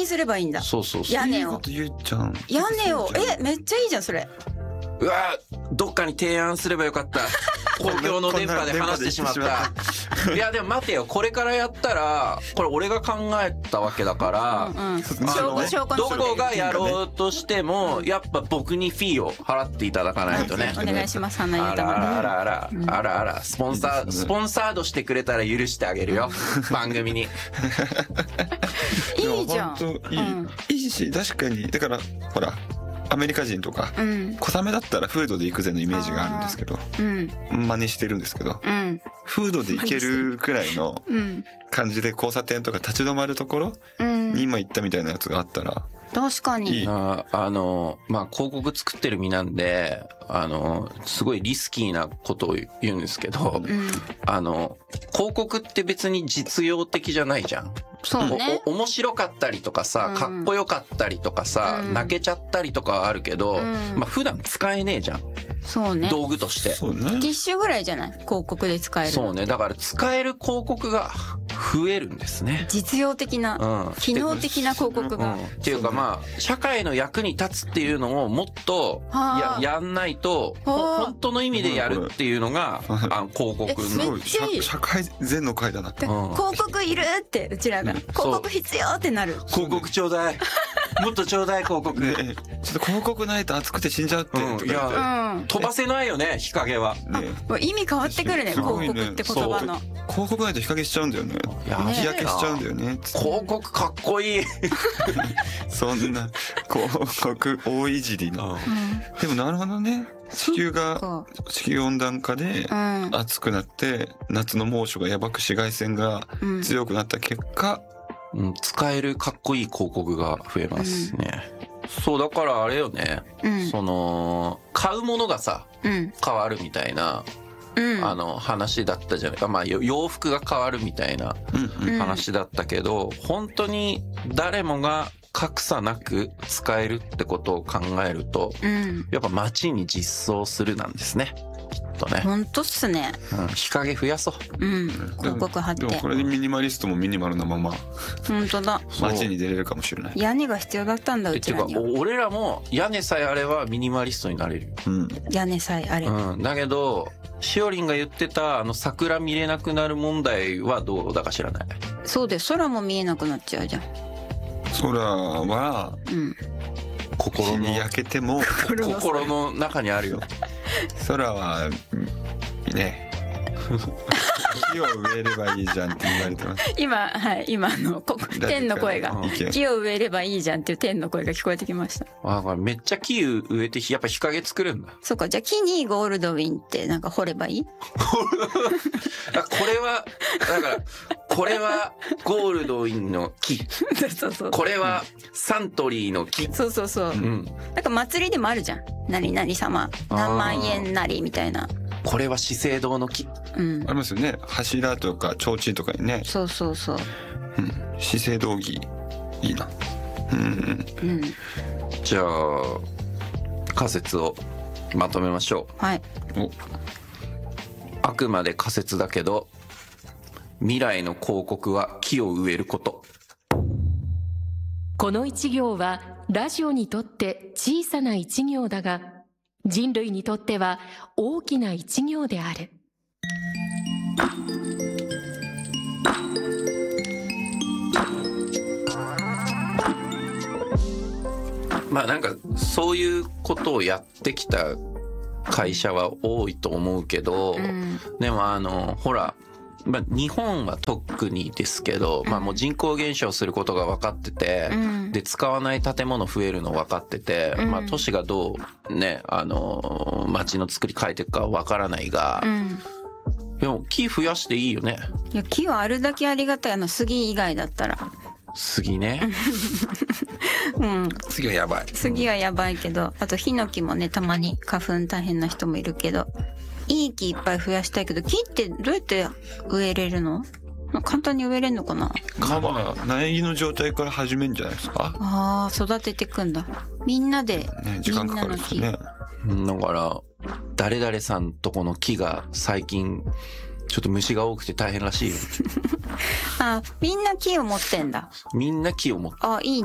すればいいんだ。 そうそうそう。 屋根を。 いいこと言うじゃん。 屋根を、めっちゃいいじゃん、それ。 うわどっかに提案すればよかった。公共の電波で話してしまった。いやでも待てよ、これからやったらこれ俺が考えたわけだから、どこがやろうとしてもやっぱ僕にフィーを払っていただかないとね。 お願いします。花あらあらスポンサードしてくれたら許してあげるよ番組に。 いいじゃん。 いいし、確かにだからほらアメリカ人とか、小雨だったらフードで行くぜのイメージがあるんですけど、真似してるんですけど、フードで行けるくらいの感じで交差点とか立ち止まるところに今言ったみたいなやつがあったら、 確かに。 まあ広告作ってる身なんで、すごいリスキーなことを言うんですけど、広告って別に実用的じゃないじゃん。 そうね。 面白かったりとかさ、かっこよかったりとかさ、泣けちゃったりとかはあるけど、まあ普段使えねえじゃん。 そうね。 道具として。 そうね。 ティッシュぐらいじゃない？広告で使える。 そうね。だから使える広告が増えるんですね。 実用的な、機能的な広告が。 っていうかまあ社会の役に立つっていうのをもっとやんないと、本当の意味でやるっていうのが広告。 すごい社会善の会だな。 広告いるってうちらが広告必要ってなる。 広告ちょうだい。もっとちょうだい広告。 ちょっと広告ないと暑くて死んじゃうって。 いや飛ばせないよね日陰は。 意味変わってくるね広告って言葉の。 広告ないと日陰しちゃうんだよね。日焼けしちゃうんだよね。 広告かっこいい。 そんな広告大いじりの。でもなるほどね。地球温暖化で暑くなって夏の猛暑がやばく紫外線が強くなった結果、 使えるかっこいい広告が増えますね。そうだからあれよね、その買うものがさ、変わるみたいな、話だったじゃないか。まあ洋服が変わるみたいな話だったけど、本当に誰もが格差なく使えるってことを考えると、やっぱ街に実装するなんですね。きっとね。 本当っすね。 日陰増やそう。 広告貼って。 でもこれでミニマリストもミニマルなまま本当だ。 街に出れるかもしれない。 屋根が必要だったんだうちらには。 俺らも屋根さえあればミニマリストになれるよ。 屋根さえあれば。 だけどしおりんが言ってた桜見れなくなる問題はどうだか知らない。 そうで空も見えなくなっちゃうじゃん。 空は心に焼けても心の中にあるよ。 空はね木を植えればいいじゃんって言われてます。 今天の声が木を植えればいいじゃんっていう天の声が聞こえてきました。 これめっちゃ木植えてやっぱ日陰作るんだ。 そうか、じゃあ木にゴールドウィンってなんか掘ればいい？これはゴールドウィンの木。 そうこれはサントリーの木。 そう。なんか祭りでもあるじゃん。何々様何万円なりみたいな。 これは資生堂の木。 ありますよね。柱とか提灯とかにね。 そう。 資生堂木いいな。 じゃあ仮説をまとめましょう。 はい。 あくまで仮説だけど未来の広告は木を植えること。 この一行はラジオにとって小さな一行だが人類にとっては大きな一行である。 まあなんかそういうことをやってきた会社は多いと思うけど、でもほら、日本は特にですけど、もう人口減少することが分かってて、で使わない建物増えるの分かってて、都市がどうね街の作り変えていくか分からないが、でも木増やしていいよね。 いや木はあるだけありがたい。杉以外だったら。 杉ね。杉はやばい。 杉はやばいけど、あとヒノキもね、たまに花粉大変な人もいるけど、いい木いっぱい増やしたいけど、木ってどうやって植えれるの？簡単に植えれんのかな？ 苗木の状態から始めるんじゃないですか。 育ててくんだ。みんなで、 時間かかるんですね。 だから誰々さんとこの木が最近ちょっと虫が多くて大変らしいよ。 みんな木を持ってんだ。 みんな木を持って。 いいね。